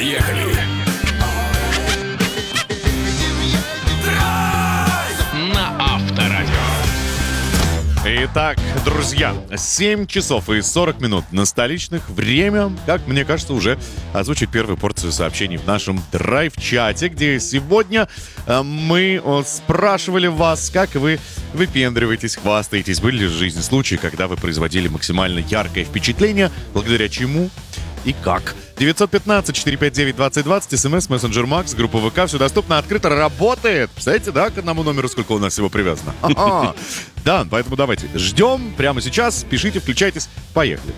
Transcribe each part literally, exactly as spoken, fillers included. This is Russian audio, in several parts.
Поехали! Драйв на Авторадио. Итак, друзья, семь часов и сорок минут на столичных. Время, как мне кажется, уже озвучить первую порцию сообщений в нашем драйв-чате, где сегодня э, мы э, спрашивали вас, как вы выпендриваетесь, хвастаетесь. Были ли в жизни случаи, когда вы производили максимально яркое впечатление, благодаря чему и как? девятьсот пятнадцать четыреста пятьдесят девять двадцать двадцать, смс, мессенджер Макс, группа ВК, все доступно, открыто, работает. Представляете, да, к одному номеру сколько у нас всего привязано? Ага. Да, поэтому давайте ждем прямо сейчас, пишите, включайтесь, поехали.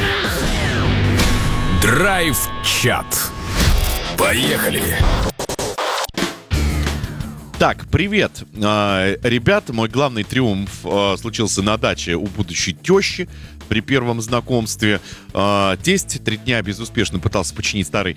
Драйв-чат. Поехали! Так, привет, э, ребят, мой главный триумф э, случился на даче у будущей тещи при первом знакомстве. Э, тесть три дня безуспешно пытался починить старый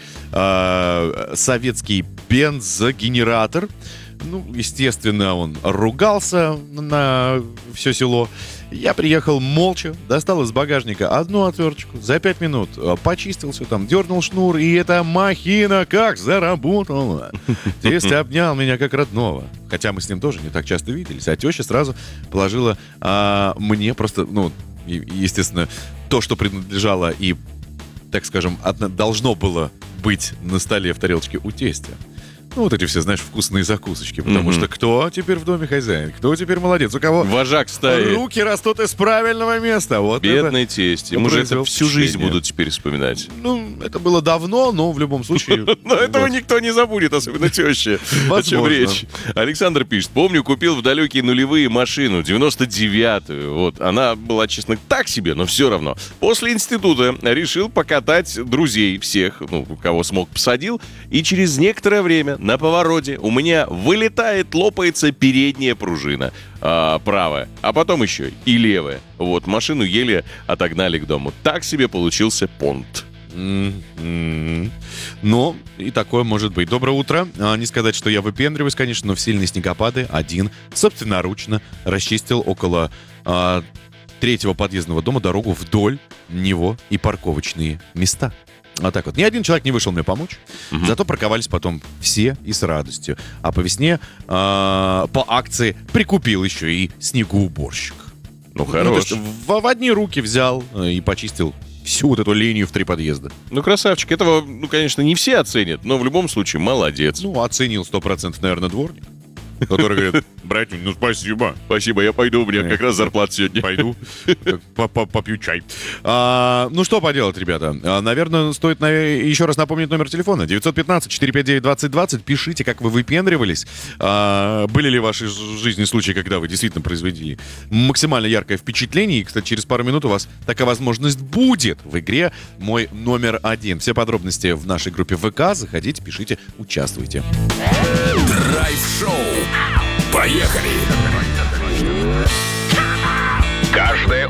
э, советский бензогенератор. Ну, естественно, он ругался на все село. Я приехал молча, достал из багажника одну отверточку, за пять минут почистил все там, дернул шнур, и эта махина как заработала. Тесть обнял меня как родного. Хотя мы с ним тоже не так часто виделись. А теща сразу положила а, мне просто, ну, и, естественно, то, что принадлежало и, так скажем, одно, должно было быть на столе в тарелочке у тестя. Ну, вот эти все, знаешь, вкусные закусочки. Потому mm-hmm. что кто теперь в доме хозяин? Кто теперь молодец? У кого вожак стаи. Руки растут из правильного места. Вот бедный тесть. Ему же это всю жизнь будут теперь вспоминать. Ну, это было давно, но в любом случае... Но этого никто не забудет, особенно теща. О чем речь? Александр пишет. Помню, купил в далекие нулевые машину, девяносто девятую. Вот, она была, честно, так себе, но все равно. После института решил покатать друзей всех, ну, кого смог, посадил. И через некоторое время на повороте у меня вылетает, лопается передняя пружина, а, правая, а потом еще и левая. Вот, машину еле отогнали к дому. Так себе получился понт. Mm-hmm. Ну, и такое может быть. Доброе утро. А, не сказать, что я выпендриваюсь, конечно, но в сильные снегопады один собственноручно расчистил около а, третьего подъездного дома дорогу вдоль него и парковочные места. Вот так вот. Ни один человек не вышел мне помочь. Угу. Зато парковались потом все и с радостью. А по весне э, по акции прикупил еще и снегоуборщик. Ну, хорош. Ну, в, в одни руки взял э, и почистил всю вот эту линию в три подъезда. Ну, красавчик. Этого, ну, конечно, не все оценят, но в любом случае молодец. Ну, оценил сто процентов, наверное, дворник. Который говорит: братья, ну спасибо. Спасибо, я пойду, у меня как раз зарплата сегодня. Пойду, попью чай. А, ну что поделать, ребята? А, наверное, стоит на... еще раз напомнить номер телефона. девятьсот пятнадцать четыреста пятьдесят девять двадцать двадцать. Пишите, как вы выпендривались. А, были ли в вашей жизни случаи, когда вы действительно произвели максимально яркое впечатление? И, кстати, через пару минут у вас такая возможность будет в игре «Мой номер один». Все подробности в нашей группе ВК. Заходите, пишите, участвуйте. Драйв-шоу. Поехали! Каждое